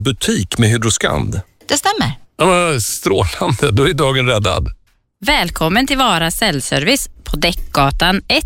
Butik med Hydroskand. Det stämmer. Ja, strålande, då är dagen räddad. Välkommen till Vara Säljservice på Däckgatan 1.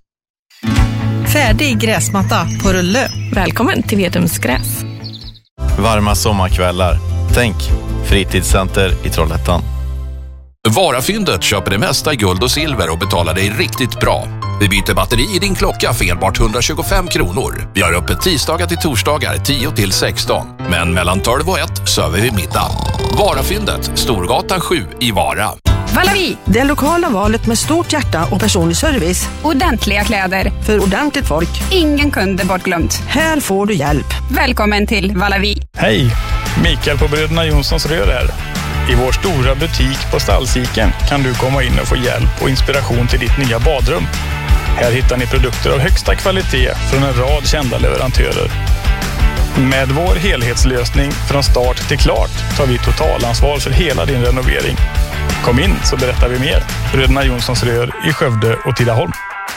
Färdig gräsmatta på rulle. Välkommen till Vedums gräs. Varma sommarkvällar. Tänk, fritidscenter i Trollhättan. Varafyndet köper det mesta i guld och silver och betalar dig riktigt bra. Vi byter batteri i din klocka för enbart 125 kronor. Vi har öppet tisdagar till torsdagar 10 till 16. Men mellan 12 och 1 söver vi middag. Varafyndet, Storgatan 7 i Vara. Valavi, det lokala valet med stort hjärta och personlig service. Ordentliga kläder. För ordentligt folk. Ingen kunde bortglömt. Här får du hjälp. Välkommen till Valavi. Hej, Mikael på Bröderna Jonssons rör här. I vår stora butik på Stallsiken kan du komma in och få hjälp och inspiration till ditt nya badrum. Här hittar ni produkter av högsta kvalitet från en rad kända leverantörer. Med vår helhetslösning från start till klart tar vi totalansvar för hela din renovering. Kom in så berättar vi mer. Bröderna Jonssons rör i Skövde och Tidaholm.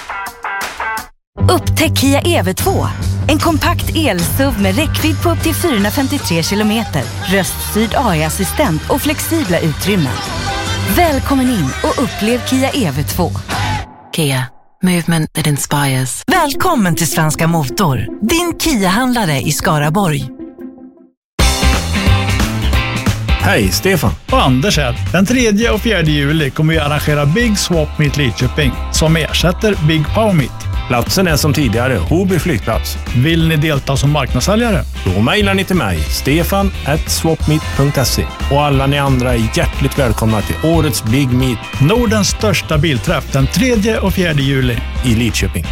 Upptäck Kia EV2. En kompakt el-SUV med räckvidd på upp till 453 kilometer. Röststyrd AI-assistent och flexibla utrymmen. Välkommen in och upplev Kia EV2. Kia. Movement that inspires. Välkommen till Svenska Motor. Din Kia-handlare i Skaraborg. Hej, Stefan. Och Anders här. Den 3 och 4 juli kommer vi arrangera Big Swap Meet Lidköping som ersätter Big Power Meet. Platsen är som tidigare, Hoby flygplats. Vill ni delta som marknadssäljare? Då mejlar ni till mig, stefan@swapmeet.se. Och alla ni andra är hjärtligt välkomna till årets Big Meet. Nordens största bilträff den 3 och 4 juli i Lidköping.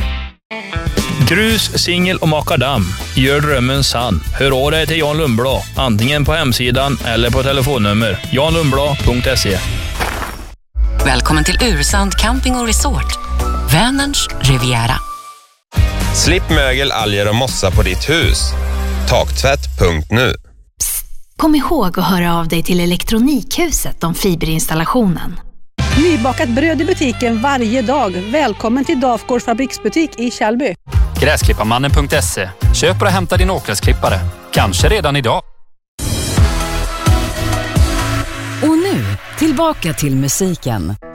Grus, singel och makadam. Gör drömmen sann. Hör av dig till Jan Lundblad. Antingen på hemsidan eller på telefonnummer. janlundblad.se. Välkommen till Ursand Camping och Resort. Vänerns Riviera. Slipp mögel, alger och mossa på ditt hus. Taktvätt.nu. Psst, kom ihåg att höra av dig till Elektronikhuset om fiberinstallationen. Nybakat bröd i butiken varje dag. Välkommen till Dafgårds fabriksbutik i Kjellby. Gräsklipparmannen.se. Köp och hämta din åkgräsklippare. Kanske redan idag. Och nu, tillbaka till musiken.